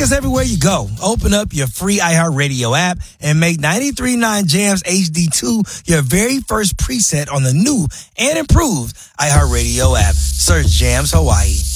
us everywhere you go. Open up your free iHeartRadio app and make 93.9 Jams HD2 your very first preset on the new and improved iHeartRadio app. Search Jams Hawaii.